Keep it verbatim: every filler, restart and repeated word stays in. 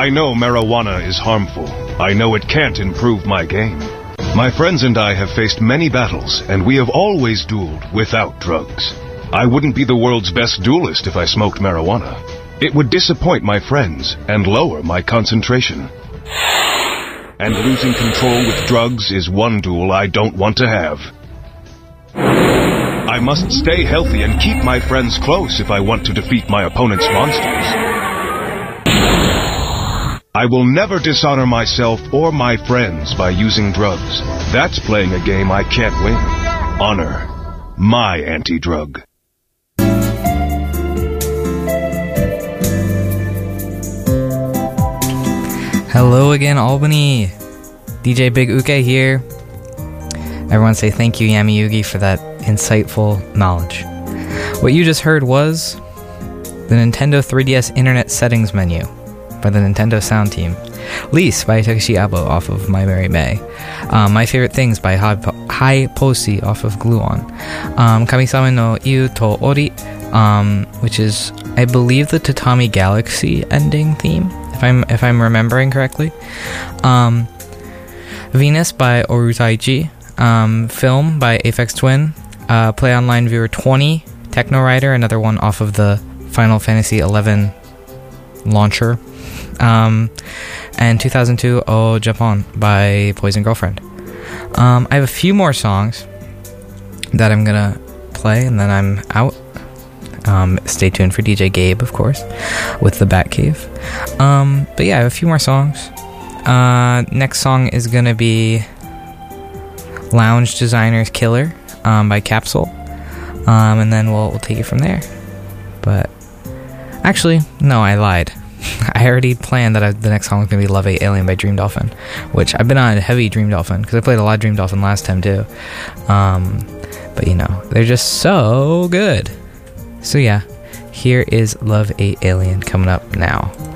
I know marijuana is harmful. I know it can't improve my game. My friends and I have faced many battles, and we have always dueled without drugs. I wouldn't be the world's best duelist if I smoked marijuana. It would disappoint my friends and lower my concentration. And losing control with drugs is one duel I don't want to have. I must stay healthy and keep my friends close if I want to defeat my opponent's monsters. I will never dishonor myself or my friends by using drugs. That's playing a game I can't win. Honor my anti-drug. Hello again, Albany. D J Big Uke here. Everyone say thank you, Yami Yugi, for that insightful knowledge. What you just heard was the Nintendo three D S Internet Settings menu by the Nintendo Sound Team. Lease by Takeshi Abo off of My Merry May. Um, My Favorite Things by Hai Posi off of Gluon. Um, Kamisama no Iu to Ori, um, which is, I believe, the Tatami Galaxy ending theme, if I'm if I'm remembering correctly. Um, Venus by Orutaichi. Um, Film by Aphex Twin. Uh, Play Online Viewer twenty. Techno Rider, another one off of the Final Fantasy eleven launcher. Um, and two thousand two Oh Japan by Poison Girlfriend. Um, I have a few more songs that I'm gonna play and then I'm out. Um, stay tuned for D J Gabe, of course, with the Batcave. Um, but yeah, I have a few more songs. Uh, next song is gonna be Lounge Designer's Killer um, by Capsule. Um, and then we'll, we'll take it from there. But actually, no, I lied. I already planned that I, the next song was going to be Love eight Alien by Dream Dolphin, which I've been on a heavy Dream Dolphin because I played a lot of Dream Dolphin last time too. Um, but you know, they're just so good. So yeah, here is Love eight Alien coming up now.